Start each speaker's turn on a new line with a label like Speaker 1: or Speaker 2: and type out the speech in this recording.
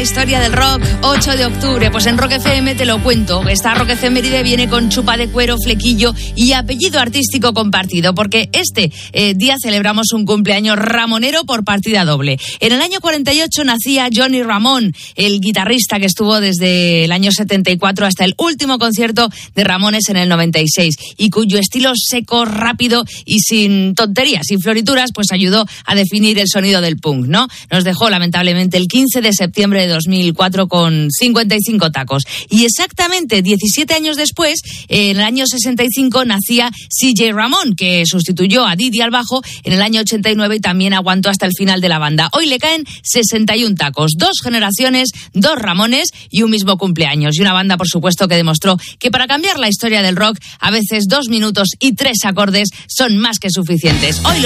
Speaker 1: historia del rock, 8 de octubre. Pues en Rock FM te lo cuento. Esta Rock Efeméride viene con chupa de cuero, flequillo y apellido artístico compartido, porque este día celebramos un cumpleaños ramonero por partida doble. En el año 48 nacía Johnny Ramón, el guitarrista que estuvo desde el año 74 hasta el último concierto de Ramones en el 96, y cuyo estilo seco, rápido y sin tonterías, sin florituras, pues ayudó a definir el sonido del punk, ¿no? Nos dejó lamentablemente el 15 de septiembre de 2004 con 55 tacos. Y exactamente 17 años después, en el año 65, nacía CJ Ramón, que sustituyó a Didi al bajo en el año 89 y también aguantó hasta el final de la banda. Hoy le caen 61 tacos, 2 generaciones, 2 Ramones y un mismo cumpleaños. Y una banda, por supuesto, que demostró que para cambiar la historia del rock, a veces 2 minutos y 3 acordes son más que suficientes. Hoy